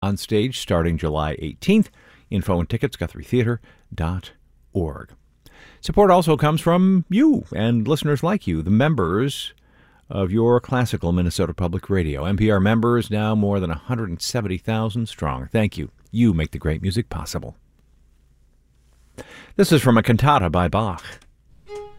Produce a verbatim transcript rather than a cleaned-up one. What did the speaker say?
on stage starting July eighteenth. Info and tickets, guthrie theatre dot org. Support also comes from you and listeners like you, the members of your classical Minnesota Public Radio. N P R members now more than one hundred seventy thousand strong. Thank you. You make the great music possible. This is from a cantata by Bach.